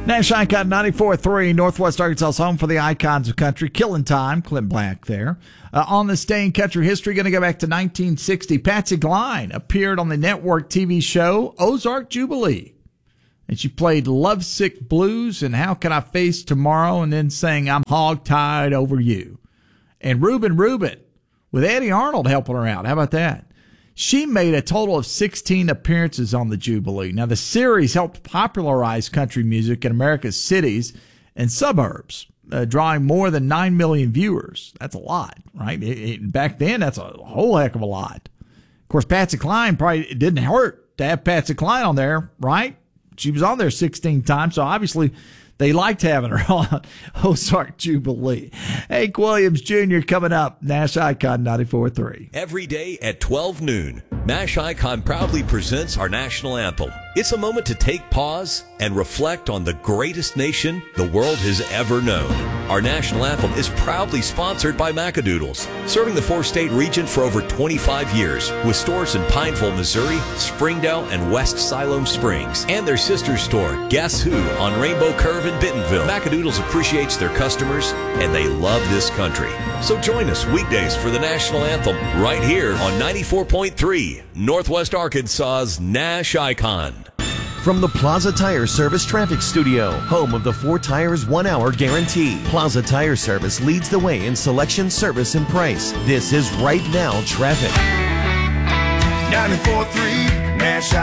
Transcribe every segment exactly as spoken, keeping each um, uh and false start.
Nash Icon ninety-four point three, Northwest Arkansas's home for the icons of country. Killing time, Clint Black there. Uh, on this day in country history, going to go back to nineteen sixty. Patsy Cline appeared on the network T V show Ozark Jubilee. And she played Lovesick Blues and How Can I Face Tomorrow, and then sang I'm Hog-Tied Over You. And Reuben Rubin with Eddie Arnold helping her out. How about that? She made a total of sixteen appearances on the Jubilee. Now, the series helped popularize country music in America's cities and suburbs, uh, drawing more than nine million viewers. That's a lot, right? It, it, back then, that's a whole heck of a lot. Of course, Patsy Cline probably it didn't hurt to have Patsy Cline on there, right? She was on there sixteen times, so obviously they liked having her on Ozark Jubilee. Hank Williams Junior coming up, Nash Icon ninety-four point three. Every day at twelve noon, Nash Icon proudly presents our national anthem. It's a moment to take pause and reflect on the greatest nation the world has ever known. Our national anthem is proudly sponsored by Macadoodles, serving the four-state region for over twenty-five years, with stores in Pineville, Missouri, Springdale, and West Siloam Springs, and their sister store, Guess Who, on Rainbow Curve in Bentonville. Macadoodles appreciates their customers, and they love this country. So join us weekdays for the national anthem right here on ninety-four point three, Northwest Arkansas's Nash Icon. From the Plaza Tire Service Traffic Studio, home of the four tires one hour guarantee. Plaza Tire Service leads the way in selection, service, and price. This is Right Now Traffic. ninety-four point three, Nash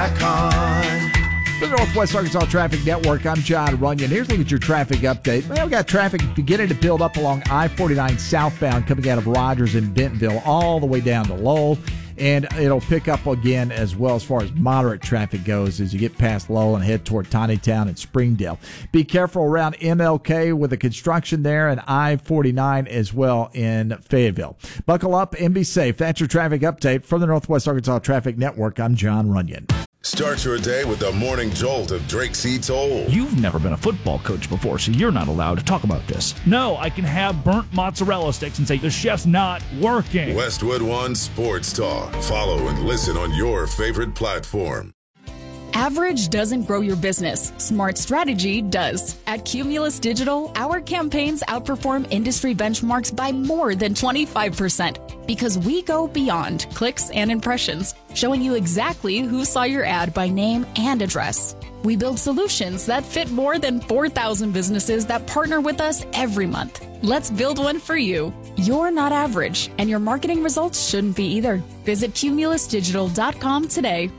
Icon. For the Northwest Arkansas Traffic Network, I'm John Runyon. Here's a look at your traffic update. Well, we've got traffic beginning to build up along I forty-nine southbound coming out of Rogers and Bentonville all the way down to Lowell. And it'll pick up again as well as far as moderate traffic goes as you get past Lowell and head toward Tinytown and Springdale. Be careful around M L K with the construction there, and I forty-nine as well in Fayetteville. Buckle up and be safe. That's your traffic update from the Northwest Arkansas Traffic Network. I'm John Runyon. Start your day with the morning jolt of Drake C. Toll. You've never been a football coach before, so you're not allowed to talk about this. No, I can have burnt mozzarella sticks and say the chef's not working. Westwood One Sports Talk. Follow and listen on your favorite platform. Average doesn't grow your business. Smart strategy does. At Cumulus Digital, our campaigns outperform industry benchmarks by more than twenty-five percent because we go beyond clicks and impressions, showing you exactly who saw your ad by name and address. We build solutions that fit more than four thousand businesses that partner with us every month. Let's build one for you. You're not average, and your marketing results shouldn't be either. Visit cumulus digital dot com today.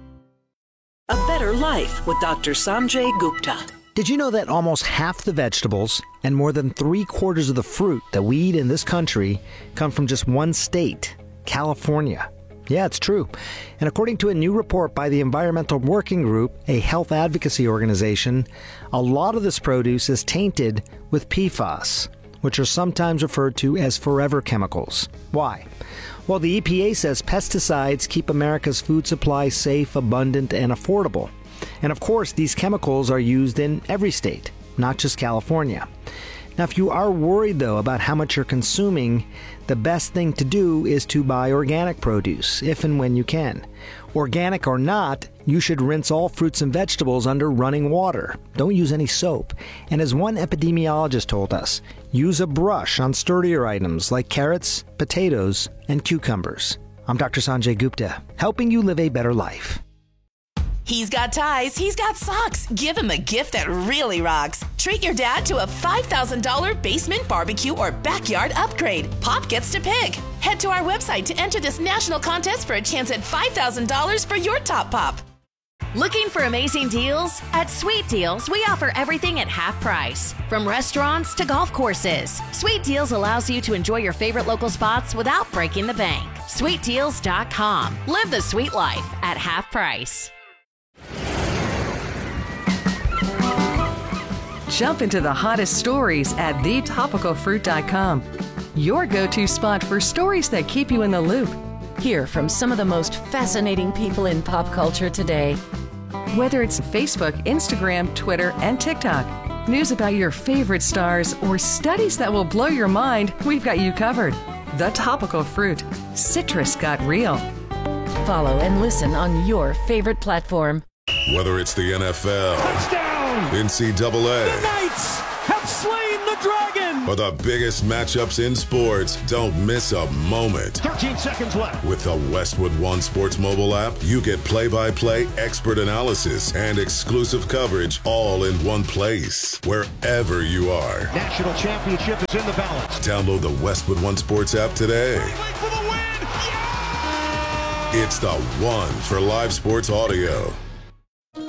A better life with Doctor Sanjay Gupta. Did you know that almost half the vegetables and more than three quarters of the fruit that we eat in this country come from just one state, California? Yeah, it's true. And according to a new report by the Environmental Working Group, a health advocacy organization, a lot of this produce is tainted with P FAS, which are sometimes referred to as forever chemicals. Why? Well, the E P A says pesticides keep America's food supply safe, abundant, and affordable. And of course, these chemicals are used in every state, not just California. Now, if you are worried, though, about how much you're consuming, the best thing to do is to buy organic produce, if and when you can. Organic or not, you should rinse all fruits and vegetables under running water. Don't use any soap. And as one epidemiologist told us, use a brush on sturdier items like carrots, potatoes, and cucumbers. I'm Doctor Sanjay Gupta, helping you live a better life. He's got ties, he's got socks. Give him a gift that really rocks. Treat your dad to a five thousand dollars basement barbecue or backyard upgrade. Pop gets to pick. Head to our website to enter this national contest for a chance at five thousand dollars for your top pop. Looking for amazing deals? At Sweet Deals, we offer everything at half price. From restaurants to golf courses, Sweet Deals allows you to enjoy your favorite local spots without breaking the bank. sweet deals dot com. Live the sweet life at half price. Jump into the hottest stories at the topical fruit dot com. Your go-to spot for stories that keep you in the loop. Hear from some of the most fascinating people in pop culture today. Whether it's Facebook, Instagram, Twitter, and TikTok, news about your favorite stars, or studies that will blow your mind, we've got you covered. The Topical Fruit. Citrus got real. Follow and listen on your favorite platform. Whether it's the N F L, touchdown, down. N C double A. The Knights have slain the Dragon. For the biggest matchups in sports, don't miss a moment. thirteen seconds left. With the Westwood One Sports mobile app, you get play-by-play, expert analysis, and exclusive coverage all in one place, wherever you are. National championship is in the balance. Download the Westwood One Sports app today. For the win. Yeah! It's the one for live sports audio.